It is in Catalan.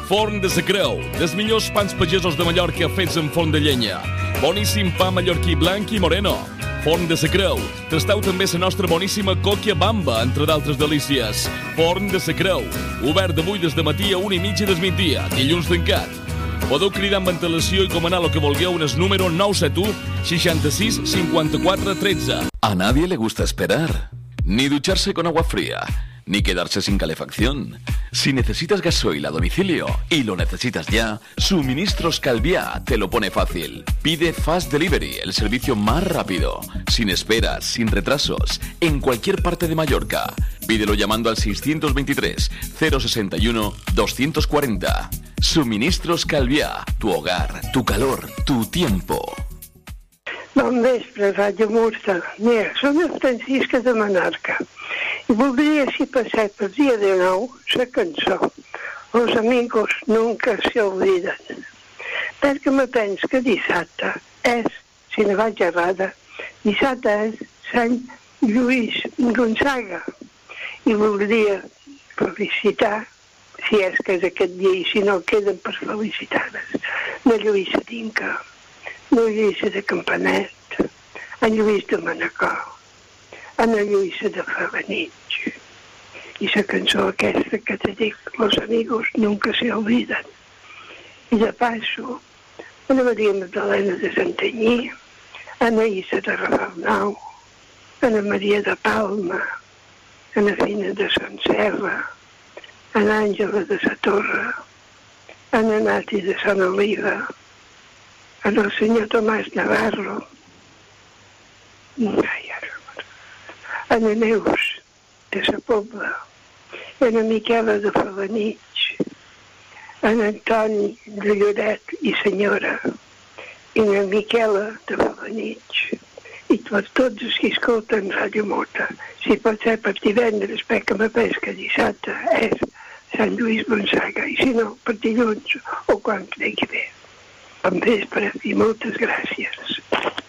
Forn de sa Creu, dels millors pans pagesos de Mallorca fets en forn de llenya. Boníssim pa mallorquí blanc i moreno. Forn de sa Creu. Tasteu també la nostra boníssima còquia bamba, entre d'altres delícies. Forn de sa Creu. Obert d'avui des de matí a 1:30 del migdia, dilluns tancat. Podeu cridar amb antelació i comanar el que vulgueu en el número 971 66 54 13. A nadie le gusta esperar, ni ducharse con agua fría, ni quedarse sin calefacción. Si necesitas gasoil a domicilio y lo necesitas ya, Suministros Calviá te lo pone fácil. Pide Fast Delivery, el servicio más rápido, sin esperas, sin retrasos, en cualquier parte de Mallorca. Pídelo llamando al 623 061 240. Suministros Calviá, tu hogar, tu calor, tu tiempo. Bon vespre, Ràdio Murta. Mira, som el Francisca de Menorca i voldria, si passar per dia de nou, la cançó Los amigos nunca se olviden, perquè me penso que dissabte és, si no vaig errada, dissabte és Sant Lluís Gonçaga i voldria felicitar, si és que és aquest dia i si no queden per felicitar-les, la Lluïsa Dinca, la Lluïsa de Campanet, en Lluís de Manacor, en la Lluïsa de Felanitx. I la cançó aquesta que te dic, Los amigos nunca se olviden. I de passo, Ana Maria Magdalena de Santanyí, Ana Issa de Rafelnau, Ana Maria de Palma, Ana Fina de Sant Serra, Ana Àngela de la Torre, Ana Nati de Sant Oliva, en el senyor Tomàs Navarro, Ana Neus de la Pobla, Ana Miquela de Felanitx, Ana Antoni de Lloret i Senyora, i Ana Miquela de Felanitx, i per tots els que escolten Ràdio Murta. Si pot ser per divendres, perquè me penso que dissabte és Sant Lluís Gonçaga, i si no, per dilluns o quan cregui bé. Bon vespre i moltes gràcies.